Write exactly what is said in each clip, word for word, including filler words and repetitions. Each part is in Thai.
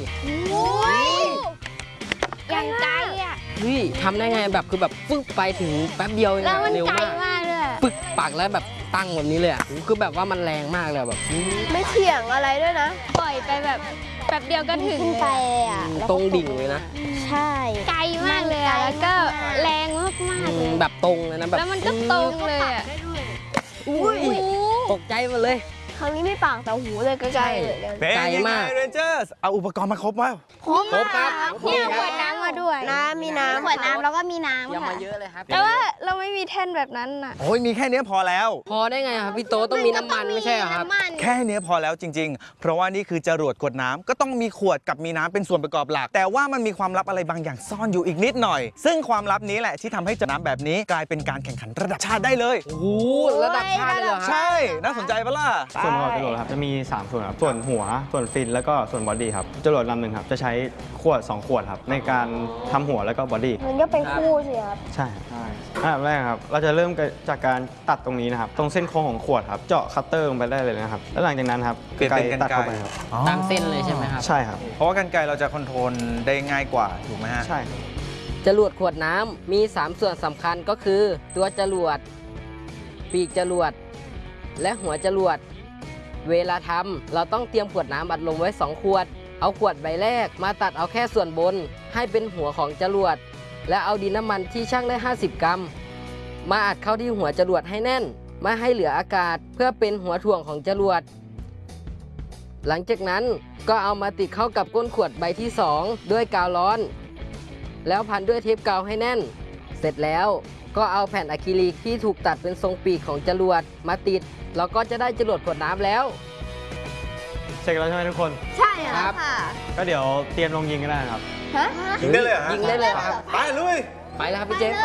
โอ้ยอย่างไกลอ่ะเฮ้ยทำได้ไงแบบคือแบบฟึ๊บไปถึงแป๊บเดียวเองแล้วมันเร็วไกลมากมากเลยปึกปักแล้วแบบตั้งแบบนี้เลยอ่ะคือแบบว่ามันแรงมากเลยแบบไม่เถียงอะไรด้วยนะปล่อยไปแบบแป๊บเดียวก็ถึงขึ้นไปอ่ะตรงดิ่งเลยนะใช่ไกลมากเลยอ่ะแล้วก็แรงมากๆเลยแบบตรงเลยนะแบบแล้วมันก็ตรงเลยอ่ะอุ้ยตกใจหมดเลยครั้งนี้ไม่ปากแต่หูเลยไกลๆเลยเป็นยังไงเรนเจอร์สเอาอุปกรณ์มาครบไหมครบครับเนี่ยขวดน้ำมาด้วยน้ำมีน้ำขวดน้ำแล้วก็มีเตรียมน้ำค่ะมาเยอะเลยครับแต่ว่าเราไม่มีแท่นแบบนั้นน่ะโอ้ยมีแค่นี้พอแล้วพอได้ไงครับพี่โตต้องมีน้ำมันไม่ใช่เหรอครับแค่นี้พอแล้วจริงๆ เพราะว่านี่คือจรวดกดน้ำก็ต้องมีขวดกับมีน้ำเป็นส่วนประกอบหลัก แต่ว่ามันมีความลับอะไรบางอย่างซ่อนอยู่อีกนิดหน่อย ซึ่งความลับนี้แหละที่ทำให้จรวดน้ำแบบนี้กลายเป็นการแข่งขันระดับชาติได้เลยโอ้โหระดับชาติเลยเหรอครับใช่ น่าสนใจปะล่ะส่วนประกอบจรวดครับจะมีสามส่วนครับส่วนหัวส่วนฟินแล้วก็ส่วนบอดี้ครับจรวดลำหนึ่งครับจะใช้ขวดสองขวดครับในการทำหัวแล้วก็บอดี้มันก็เป็นคู่สิครับใช่ใช่อันดับแรกครับเราจะเริ่มจากการตัดตรงนี้นะครับตรงเส้นโค้งของขวดครับเจาะคัตเตอร์ลงไปได้เลยนะครับแล้วหลังจากนั้นครับเปลี่ยนเป็นกรรไกรตัดเข้าไปครับตามเส้นเลยใช่ไหมครับใช่ครับเพราะว่ากันไกรเราจะคอนโทรลได้ง่ายกว่าถูกไหมฮะใช่ครับจรวดขวดน้ำมี สาม ส่วนสำคัญก็คือ ตัวจรวดปีกจรวดและหัวจรวดเวลาทำเราต้องเตรียมขวดน้ำอัดลมไว้สองขวดเอาขวดใบแรกมาตัดเอาแค่ส่วนบนให้เป็นหัวของจรวดและเอาดินน้ำมันที่ชั่งได้ห้าสิบกรัมมาอัดเข้าที่หัวจรวดให้แน่นไม่ให้เหลืออากาศเพื่อเป็นหัวถ่วงของจรวดหลังจากนั้นก็เอามาติดเข้ากับก้นขวดใบที่สองด้วยกาวร้อนแล้วพันด้วยเทปกาวให้แน่นเสร็จแล้วก็เอาแผ่นอะคริลิกที่ถูกตัดเป็นทรงปีกของจรวดมาติดเราก็จะได้จรวดขวดน้ำแล้วเสร็จแล้วใช่ไหมทุกคนใช่แล้วค่ะก็เดี๋ยวเตรียมลงยิงกันได้ครับฮะยิงได้เลยเหรอฮะยิงได้เลยครับไปลุยไปแล้วครับพี่เจฟ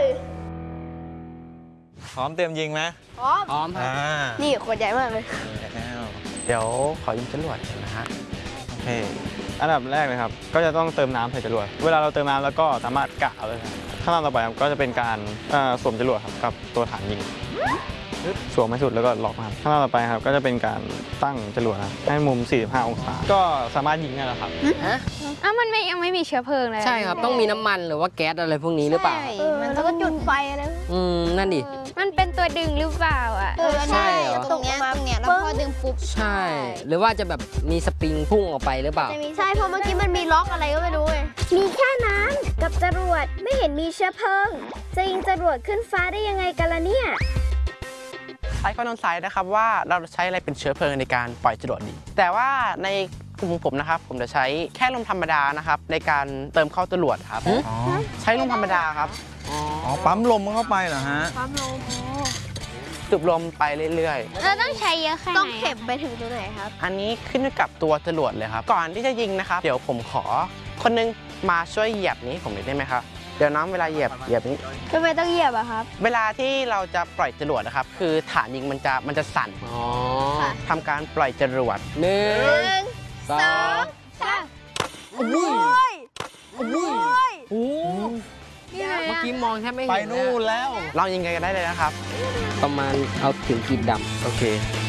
พร้อมเตรียมยิงไหมพร้อมพร้อมครับอ่านี่ขวดใหญ่มากเลยแล้วเดี๋ยวขอยิงจรวดนะฮะโอเคอันดับแรกเลยครับก็จะต้องเติมน้ำใส่จรวดเวลาเราเติมน้ำแล้วก็สามารถกะเอาเลยครับขั้นตอนต่อไปครับก็จะเป็นการเอ่อสวมจรวดครับกับตัวฐานยิงสวมให้สุดแล้วก็ล็อกนะครับขั้นตอนต่อไปครับก็จะเป็นการตั้งจรวดครับให้มุมสี่สิบห้าองศาก็สามารถยิงได้แล้วครับฮะอ้าวมันไม่ยังไม่มีเชื้อเพลิงเลยใช่ครับต้องมีน้ำมันหรือว่าแก๊สอะไรพวกนี้หรือเปล่าใช่เออมันแล้วก็จุดไฟอะไรอืมนั่นดิมันเป็นตัวดึงหรือเปล่าอ่ะเออใช่เหรอตรงเนี้ยตรงเนี้ยแล้วพอดึงปุ๊บใช่ หรือว่าจะแบบมีสปริงพุ่งออกไปหรือเปล่าใช่เพราะเมื่อกี้มันมีล็อกอะไรก็ไม่รู้ไงมีแค่น้ำกับจรวดไม่เห็นมีเชื้อเพลิง จะยิงจรวดขึ้นฟ้าได้ยังไงกันล่ะเนี่ยไอ้ข้อสงสัยนะครับว่าเราใช้อะไรเป็นเชื้อเพลิงในการปล่อยจรวดดี แต่ว่าในกลุ่มของผมนะครับ ผมจะใช้แค่ลมธรรมดานะครับในการเติมเข้าจรวดครับอ๋อใช้ลมธรรมดาครับอ๋อ ปั๊มลมเข้าไปเหรอฮะปั๊มลมสูบลมไปเรื่อยเราต้องใช้เยอะแค่ไหนต้องเข็มไปถึงตรงไหนครับๆ อันนี้ขึ้นอยู่กับตัวจรวดเลยครับ ก่อนที่จะยิงนะครับ เดี๋ยวผมขอคนนึงมาช่วยเหยียบนี้ผมหน่อยได้ไหมครับ เดี๋ยวน้องเวลาเหยียบเหยียบนี้ทำไมต้องเหยียบอะครับเวลาที่เราจะปล่อยจรวดนะครับ คือฐานยิงมันจะมันจะสั่นอ๋อทำการปล่อยจรวดหนึ่งสองสามอุ้ยอุ้ยโอ้นี่ไงเมื่ออะกี้มองแทบไม่ไปเห็นนู่นแล้วลองยิงกันได้เลยนะครับประมาณเอาถึงขีดดโอเค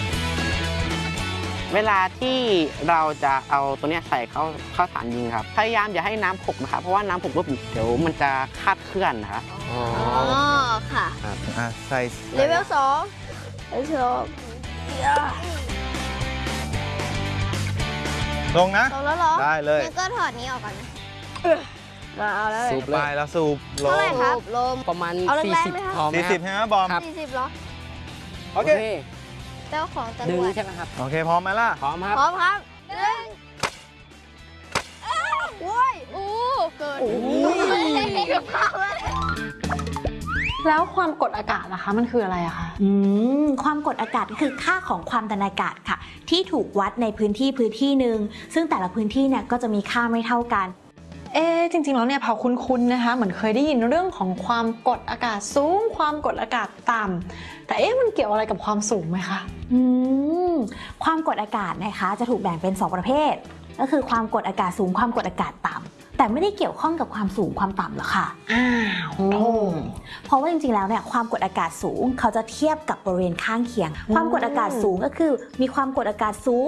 เวลาที่เราจะเอาตัวเนี้ยใส่เข้าเข้าฐานยิงครับ พยายามอย่าให้น้ำผกนะครับ เพราะว่าน้ำผกปุ๊บเดี๋ยวมันจะคาดเคลื่อนนะครับำอ๋ออ๋อ ค่ะอ่ะ ใส่เลเวลสองเลเวลสองลงนะลงแล้วเหรอได้เลยงั้นก็ถอดนี้ออกก่อนนะมาเอาแล้วสูบไปเลยแล้วสูบลเท่าไหร่งครับลมประมาณเอาแรงๆสี่สิบไหมครับพอไหมสี่คสิรับบ ใช่ไหมบอมครับสี่สิบเหรอโอเคเจ้าของจดึรง วดใช่ไหมครับโอเค พร้อมไหมล่ะพร้อมครับพร้อมครับหนึ่งโอ้ยอู้เกินโอ้ยเกือบเข้าเลยแล้วความกดอากาศล่ะคะมันคืออะไรอะคะอืม ความกดอากาศก็คือค่าของความดันอากาศค่ะ ที่ถูกวัดในพื้นที่พื้นที่หนึ่งซึ่งแต่ละพื้นที่เนี่ยก็จะมีค่าไม่เท่ากันเอ๊ะจริงๆแล้วเนี่ยพอคุ้นๆนะคะเหมือนเคยได้ยินเรื่องของความกดอากาศสูง ความกดอากาศต่ำแต่เอ๊ะมันเกี่ยวอะไรกับความสูงไหมคะอืม ความกดอากาศนะคะจะถูกแบ่งเป็นสองประเภท ก็คือความกดอากาศสูงความกดอากาศต่ำแต่ไม่ได้เกี่ยวข้องกับความสูงความต่ำหรอกค่ะอ้าวโธ่เพราะว่าจริงๆ แล้วเนี่ยความกดอากาศสูงเขาจะเทียบกับบริเวณข้างเคียง ความกดอากาศสูงก็คือมีความกดอากาศสูง